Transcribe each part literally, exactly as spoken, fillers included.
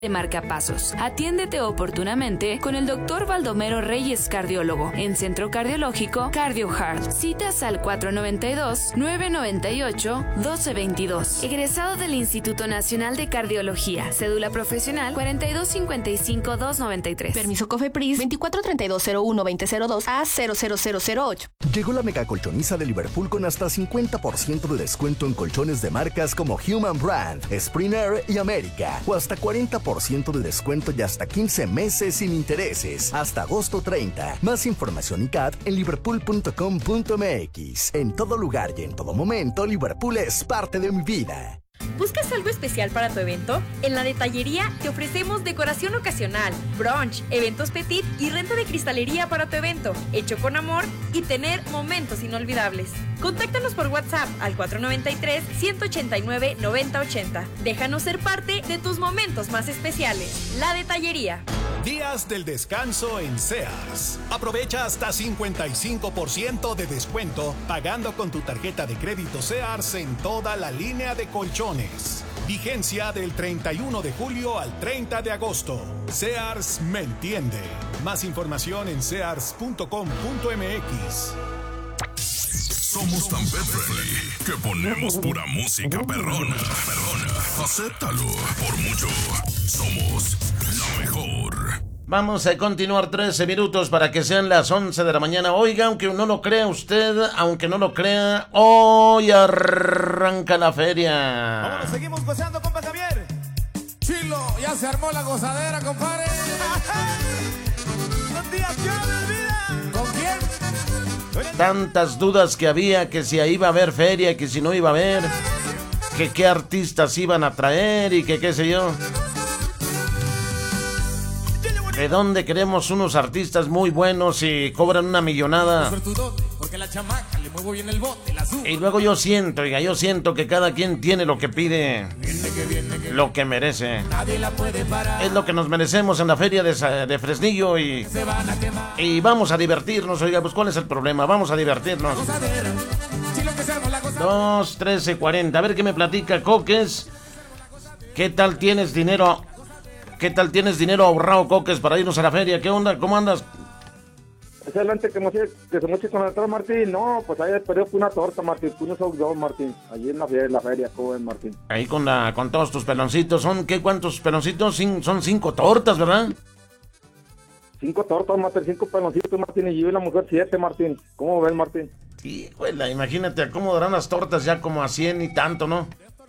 de marcapasos. Atiéndete oportunamente con el doctor Baldomero Reyes, cardiólogo, en Centro Cardiológico CardioHeart. Citas al cuatro noventa y dos, nueve noventa y ocho, doce veintidós. Egresado del Instituto Nacional de Cardiología. Cédula profesional cuarenta y dos cincuenta y cinco, doscientos noventa y tres. Permiso COFEPRIS veinticuatro treinta y dos cero uno veinte cero dos a cero cero cero cero ocho. Llegó la mega colchoniza de Liverpool con hasta cincuenta por ciento de descuento en colchones de marcas como Human Brand, Spring Air y América. O hasta cuarenta por ciento de descuento y hasta quince meses sin intereses. Hasta agosto treinta. Más información y C A T en liverpool punto com punto m x. En todo lugar y en todo momento, Liverpool es parte de mi vida. ¿Buscas algo especial para tu evento? En La Detallería te ofrecemos decoración ocasional, brunch, eventos petit y renta de cristalería para tu evento, hecho con amor y tener momentos inolvidables. Contáctanos por WhatsApp al cuatro noventa y tres, ciento ochenta y nueve, noventa ochenta. Déjanos ser parte de tus momentos más especiales. La Detallería. Días del descanso en Sears. Aprovecha hasta cincuenta y cinco por ciento de descuento pagando con tu tarjeta de crédito Sears en toda la línea de colchones. Vigencia del treinta y uno de julio al treinta de agosto. Sears me entiende. Más información en sears punto com punto m x. Somos tan pet friendly que ponemos pura música perrona. Perrona. Acéptalo. Por mucho, somos la mejor. Vamos a continuar trece minutos para que sean las once de la mañana. Oiga, aunque no lo crea usted, aunque no lo crea, hoy arranca la feria. Vámonos, seguimos gozando, compa Javier. Chilo, ya se armó la gozadera, compadre. Los días que no me olvidan. ¿Con quién? Tantas dudas que había, que si iba a haber feria, que si no iba a haber, que qué artistas iban a traer y que qué sé yo. ¿De dónde queremos unos artistas muy buenos y cobran una millonada? Y luego yo siento, oiga, yo siento que cada quien tiene lo que pide, lo que merece. Es lo que nos merecemos en la feria de, de Fresnillo y, y vamos a divertirnos, oiga, pues ¿cuál es el problema? Vamos a divertirnos. Dos, trece, cuarenta. A ver qué me platica Coques. ¿Qué tal tienes dinero? ¿Qué tal tienes dinero ahorrado, Coques, para irnos a la feria? ¿Qué onda? ¿Cómo andas? Excelente, que, moche, que se moche con el torta, Martín. No, pues ahí esperó una torta, Martín. Unos hot dogs, Martín. Allí en la feria, la feria, ¿cómo ven, Martín? Ahí con la, con todos tus peloncitos. ¿Son qué? ¿Cuántos peloncitos? Cin, son cinco tortas, ¿verdad? Cinco tortas, Martín. Cinco peloncitos, Martín. Y yo y la mujer siete, Martín. ¿Cómo ven, Martín? Sí, güey, imagínate, ¿cómo darán las tortas ya como a cien y tanto, no?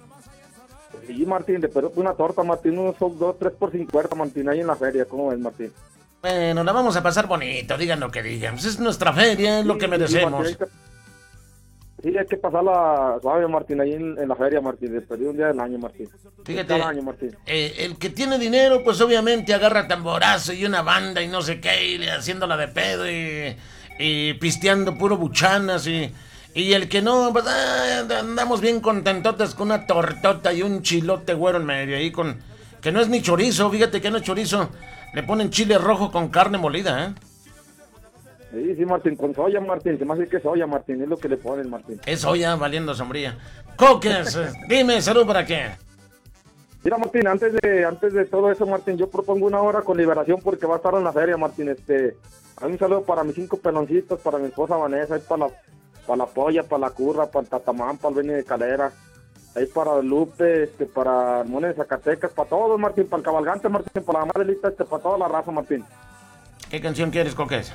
Sí, Martín, de pero una torta, Martín, unos hot dogs, tres por cincuenta, Martín, ahí en la feria, ¿cómo ves, Martín? Bueno, la vamos a pasar bonito, digan lo que digan. Pues es nuestra feria, es sí, lo que merecemos. Sí, Martín, hay que, sí, hay que pasarla suave, Martín, ahí en, en la feria, Martín, después de un día del año, Martín. Fíjate, cada año, Martín. Eh, el que tiene dinero, pues obviamente agarra tamborazo y una banda y no sé qué, y haciéndola de pedo y, y pisteando puro buchanas y... Y el que no, pues ah, andamos bien contentotes con una tortota y un chilote güero en medio ahí con... Que no es ni chorizo, fíjate que no es chorizo. Le ponen chile rojo con carne molida, ¿eh? Sí, sí, Martín, con soya, Martín. Se me hace que es soya, Martín, es lo que le ponen, Martín. Es soya valiendo sombría. Coques, dime, salud, ¿para qué? Mira, Martín, antes de antes de todo eso, Martín, yo propongo una hora con Liberación porque va a estar en la feria, Martín. Este, hay un saludo para mis cinco peloncitos, para mi esposa Vanessa, y para la... Para la polla, para la curra, para el tatamán, para el Beni de Calera, ahí para Lupe, este, para Armone de Zacatecas, para todos, Martín, para el cabalgante, Martín, para la Madelita, este, para toda la raza, Martín. ¿Qué canción quieres, Coques?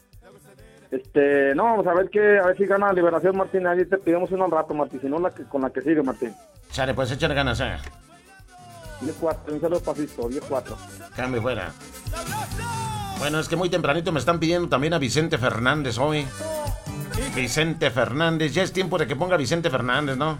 Este, no, vamos a ver que, a ver si gana Liberación, Martín, ahí te pedimos uno al rato, Martín, si no la que, con la que sigue, Martín. Chale, pues échale ganas, eh. diez cuatro, un saludo pasito, diez cuatro. Cambio fuera. Bueno, es que muy tempranito me están pidiendo también a Vicente Fernández hoy. Vicente Fernández, ya es tiempo de que ponga Vicente Fernández, ¿no?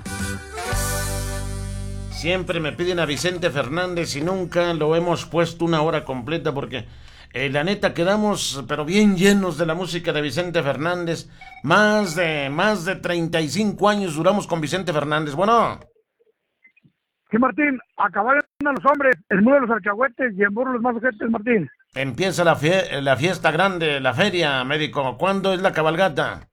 Siempre me piden a Vicente Fernández y nunca lo hemos puesto una hora completa porque eh, la neta quedamos pero bien llenos de la música de Vicente Fernández. Más de más de treinta y cinco años duramos con Vicente Fernández. Bueno. Sí, Martín, acabaron los hombres, el muro de los alcahuetes y el burro los más ojetes, Martín. Empieza la, fie- la fiesta grande, la feria, médico. ¿Cuándo es la cabalgata?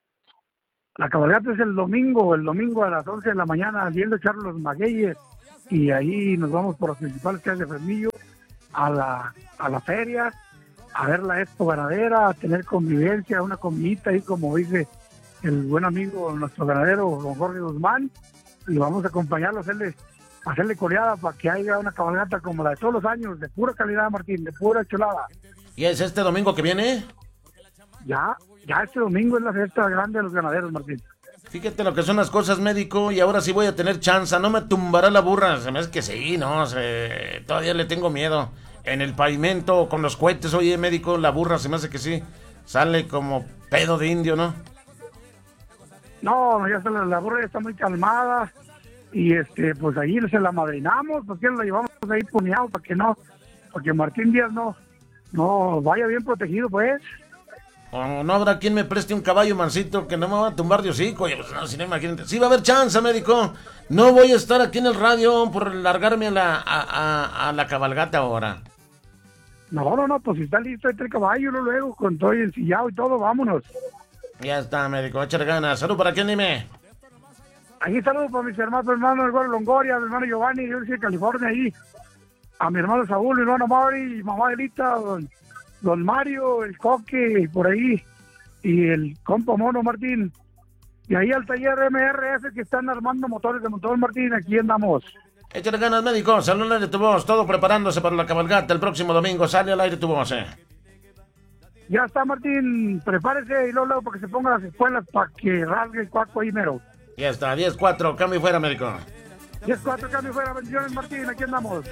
La cabalgata es el domingo, el domingo a las once de la mañana, yendo a echar los magueyes y ahí nos vamos por las principales calles de Fresnillo a la, a la feria, a ver la expo ganadera, a tener convivencia, una comidita ahí como dice el buen amigo, nuestro ganadero, don Jorge Guzmán, y vamos a acompañarlo, a hacerle, a hacerle coreada para que haya una cabalgata como la de todos los años, de pura calidad, Martín, de pura chulada. ¿Y es este domingo que viene? Ya, ya este domingo es la fiesta grande de los ganaderos, Martín. Fíjate lo que son las cosas, médico, y ahora sí voy a tener chance, no me tumbará la burra, se me hace que sí, no, se... todavía le tengo miedo. En el pavimento, con los cohetes, oye, médico, la burra se me hace que sí, sale como pedo de indio, ¿no? No, ya está, la, la burra ya está muy calmada, y este, pues ahí se la madrinamos, porque la llevamos ahí puneado para que no, para que Martín Díaz no, no vaya bien protegido, pues. O no habrá quien me preste un caballo mansito que no me va a tumbar de hocico. Oye, pues no, si no, imagínate. Sí va a haber chance, médico. No voy a estar aquí en el radio por largarme a la, a, a, a la cabalgata ahora. No, no, no, pues si está listo, ahí está el caballo, luego, luego, con todo el ensillado y todo, vámonos. Ya está, médico, echar ganas. Salud para quién, dime. Ahí saludos para mis hermanos, mi hermano el Güero Longoria, mi hermano Giovanni, yo soy de California, ahí. A mi hermano Saúl, mi hermano Mauri, y mamá Elita, don... Don Mario, el Coque, por ahí, y el compa Mono Martín, y ahí al taller M R F que están armando motores de motor, Martín, aquí andamos. Échale ganas, médico, sale al aire tu voz, todo preparándose para la cabalgata el próximo domingo, sale al aire tu voz, eh. Ya está, Martín, prepárese y luego, luego para que se pongan las espuelas para que rasgue el cuaco ahí mero. Ya está, diez cuatro, cambio fuera, médico. diez cuatro, cambio fuera, bendiciones, Martín, aquí andamos.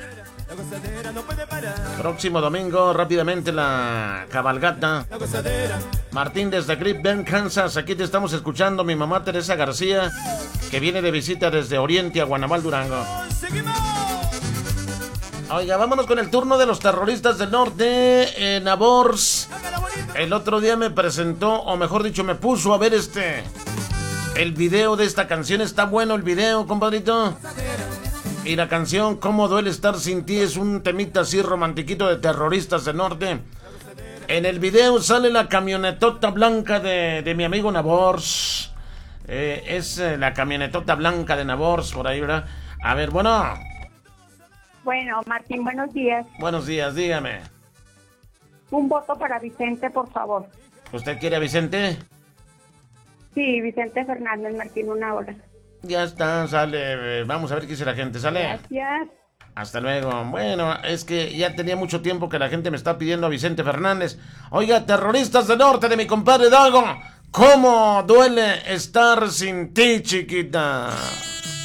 Próximo domingo, rápidamente la cabalgata. Martín desde Great Bend, Kansas. Aquí te estamos escuchando. Mi mamá Teresa García, que viene de visita desde Oriente a Guanamal, Durango. Oiga, vámonos con el turno de los terroristas del norte. En Nabors, el otro día me presentó, o mejor dicho, me puso a ver este el video de esta canción. Está bueno el video, compadrito. Y la canción Cómo duele estar sin ti es un temita así romantiquito de terroristas del norte. En el video sale la camionetota blanca de, de mi amigo Nabors. Eh, es eh, la camionetota blanca de Nabors por ahí, ¿verdad? A ver, bueno. Bueno, Martín, buenos días. Buenos días, dígame. Un voto para Vicente, por favor. ¿Usted quiere a Vicente? Sí, Vicente Fernández, Martín, una hora. Ya está, sale. Vamos a ver qué dice la gente. Sale. Gracias. Hasta luego. Bueno, es que ya tenía mucho tiempo que la gente me está pidiendo a Vicente Fernández. Oiga, terroristas del norte de mi compadre Dago, ¿cómo duele estar sin ti, chiquita?